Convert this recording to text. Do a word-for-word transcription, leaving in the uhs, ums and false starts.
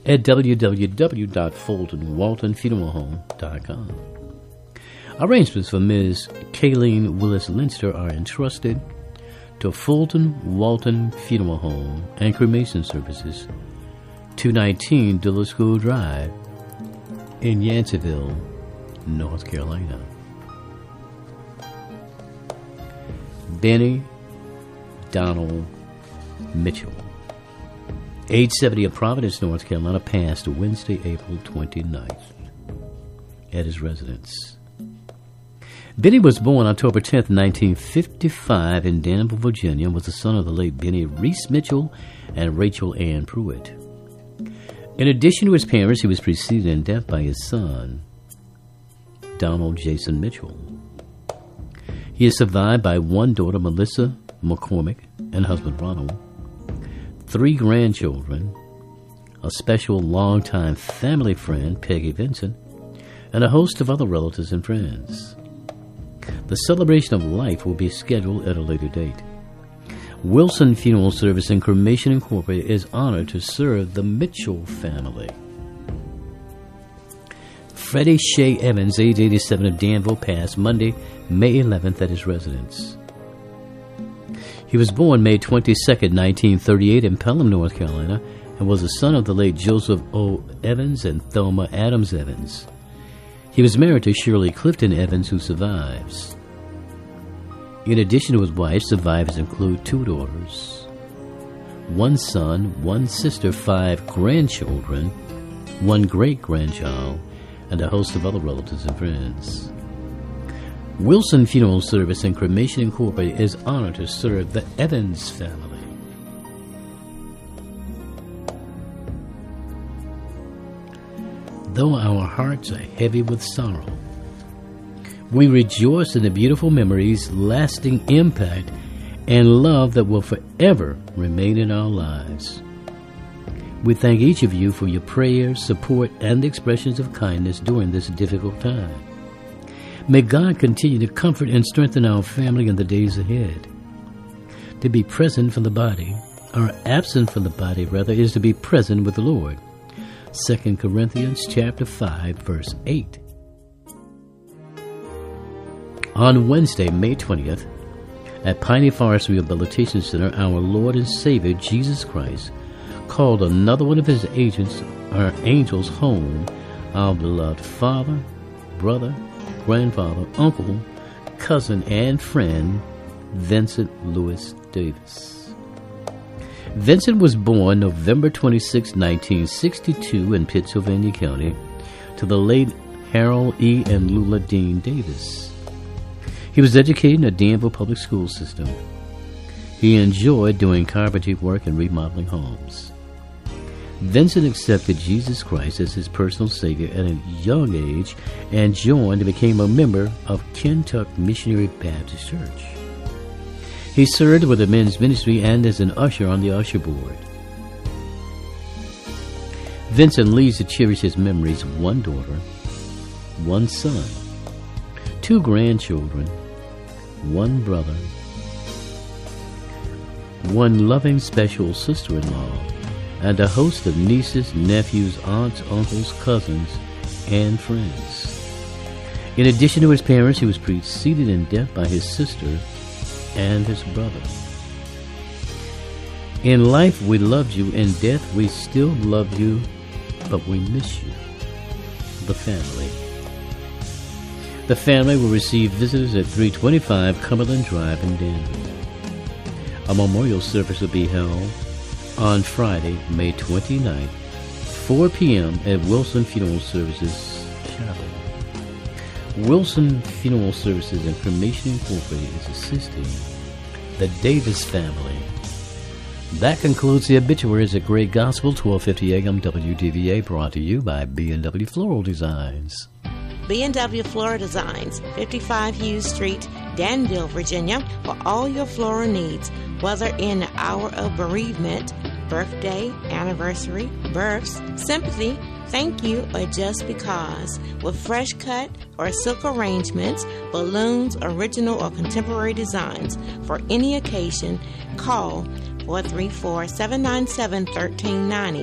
at w w w dot fulton walton funeral home dot com. Arrangements for Miz Kayleen Willis Linster are entrusted to Fulton Walton Funeral Home and Cremation Services, two nineteen Dulles School Drive in Yanceyville, North Carolina. Benny Donald Mitchell, age seventy, of Providence, North Carolina, passed Wednesday, April twenty-ninth at his residence. Benny was born October tenth, nineteen fifty-five in Danville, Virginia, and was the son of the late Benny Reese Mitchell and Rachel Ann Pruitt. In addition to his parents, he was preceded in death by his son, Donald Jason Mitchell. He is survived by one daughter, Melissa McCormick, and husband, Ronald, three grandchildren, a special longtime family friend, Peggy Vincent, and a host of other relatives and friends. The celebration of life will be scheduled at a later date. Wilson Funeral Service and Cremation Incorporated is honored to serve the Mitchell family. Freddie Shea Evans, age eighty-seven, of Danville, passed Monday, May eleventh at his residence. He was born May twenty-second, nineteen thirty-eight in Pelham, North Carolina, and was the son of the late Joseph O. Evans and Thelma Adams Evans. He was married to Shirley Clifton Evans, who survives. In addition to his wife, survivors include two daughters, one son, one sister, five grandchildren, one great-grandchild, and a host of other relatives and friends. Wilson Funeral Service and Cremation Incorporated is honored to serve the Evans family. Though our hearts are heavy with sorrow, we rejoice in the beautiful memories, lasting impact, and love that will forever remain in our lives. We thank each of you for your prayers, support, and expressions of kindness during this difficult time. May God continue to comfort and strengthen our family in the days ahead. To be present for the body, or absent from the body, rather, is to be present with the Lord. Second Corinthians chapter five, verse eight. On Wednesday, May twentieth, at Piney Forest Rehabilitation Center, our Lord and Savior, Jesus Christ, called another one of his agents, our angels, home, our beloved father, brother, grandfather, uncle, cousin, and friend, Vincent Louis Davis. Vincent was born November twenty-sixth, nineteen sixty-two in Pittsylvania County to the late Harold E. and Lula Dean Davis. He was educated in the Danville Public School System. He enjoyed doing carpentry work and remodeling homes. Vincent accepted Jesus Christ as his personal Savior at a young age and joined and became a member of Kentuck Missionary Baptist Church. He served with the men's ministry and as an usher on the usher board. Vincent leaves to cherish his memories of one daughter, one son, two grandchildren, one brother, one loving special sister-in-law, and a host of nieces, nephews, aunts, uncles, cousins, and friends. In addition to his parents, he was preceded in death by his sister and his brother. In life, we loved you. In death, we still love you, but we miss you. The family. The family will receive visitors at three twenty-five Cumberland Drive in Danville. A memorial service will be held on Friday, May twenty-ninth, four p.m. at Wilson Funeral Services Chapel. Wilson Funeral Services and Cremation Incorporated is assisting the Davis family. That concludes the obituaries at Great Gospel, twelve fifty a.m. W D V A, brought to you by B and W Floral Designs. B and W Floral Designs, fifty-five Hughes Street, Danville, Virginia, for all your floral needs, whether in the hour of bereavement, birthday, anniversary, births, sympathy, thank you, or just because. With fresh cut or silk arrangements, balloons, original or contemporary designs for any occasion, call four three four, seven nine seven, one three nine zero